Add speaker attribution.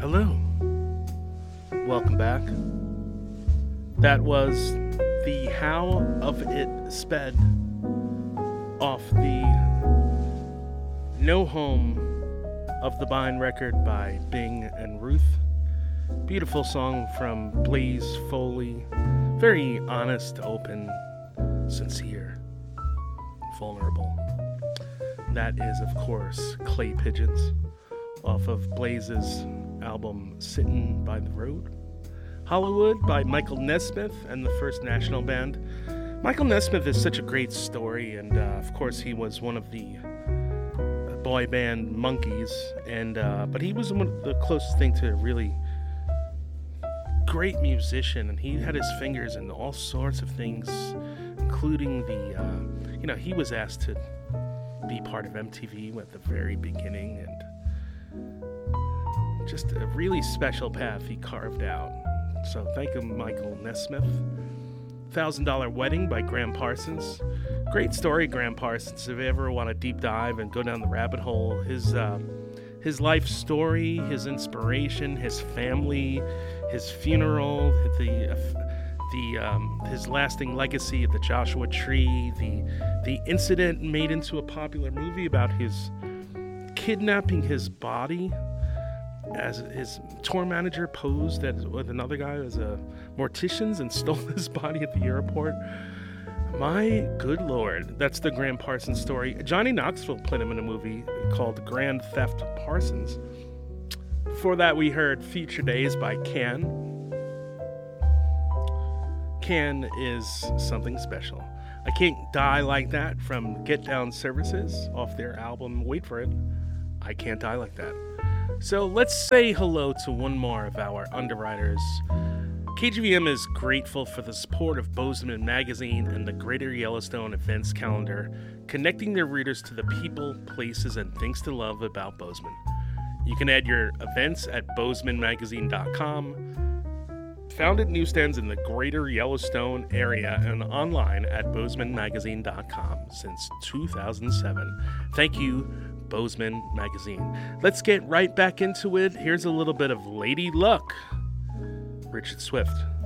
Speaker 1: Hello. Welcome back. That was the How of It Sped off the No Home of the Bind record by Bing and Ruth. Beautiful song from Blaze Foley. Very honest, open, sincere, vulnerable. That is, of course, Clay Pigeons off of Blaze's album Sittin' by the Road. Hollywood by Michael Nesmith and the First National Band. Michael Nesmith is such a great story, and of course he was one of the boy band Monkees, and but he was one of the closest thing to a really great musician, and he had his fingers in all sorts of things, including the he was asked to be part of MTV at the very beginning, and just a really special path he carved out. So thank you, Michael Nesmith. $1,000 Wedding by Graham Parsons. Great story, Graham Parsons. If you ever want to deep dive and go down the rabbit hole, his life story, his inspiration, his family, his funeral, his lasting legacy at the Joshua Tree, the incident made into a popular movie about his kidnapping his body, as his tour manager posed with another guy as a mortician's and stole his body at the airport. My good lord, that's the Graham Parsons story. Johnny Knoxville played him in a movie called Grand Theft Parsons. Before that, we heard Future Days by Can. Can is something special. I Can't Die Like That from Get Down Services off their album, wait for it, I Can't Die Like That. So let's say hello to one more of our underwriters. KGVM is grateful for the support of Bozeman Magazine and the Greater Yellowstone Events Calendar, connecting their readers to the people, places, and things to love about Bozeman. You can add your events at bozemanmagazine.com, found at newsstands in the Greater Yellowstone area, and online at bozemanmagazine.com since 2007. Thank you, Bozeman Magazine. Let's get right back into it. Here's a little bit of Lady Luck, Richard Swift.